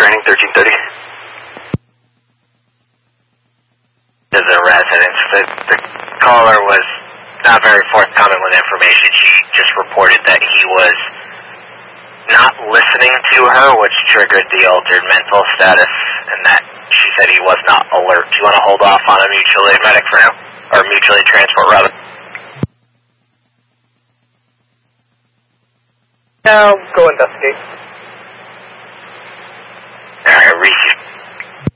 returning 1330. To the residence, the caller was not very forthcoming with information. She just reported that he was not listening to her, which triggered the altered mental status, and that she said he was not alert. Do you want to hold off on a mutual aid medic for now? Or mutual aid transport, rather? No, go investigate.